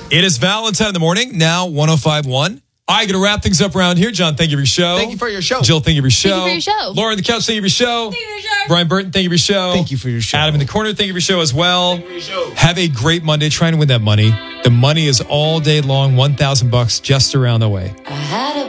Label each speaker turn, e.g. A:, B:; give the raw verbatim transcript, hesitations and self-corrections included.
A: It is Valentine in the morning, now one oh five point one. I got to wrap things up around here. John, thank you for your show.
B: Thank you for your show.
A: Jill, thank you for your show.
C: Thank you for your show.
A: Lauren, the couch, thank you for your show.
C: Thank you for your show.
A: Brian Burton, thank you for your show.
B: Thank you for your show.
A: Adam in the corner, thank you for your show as well.
B: Thank you for your show.
A: Have a great Monday. Trying to win that money. The money is all day long, one thousand bucks just around the way.
D: I had a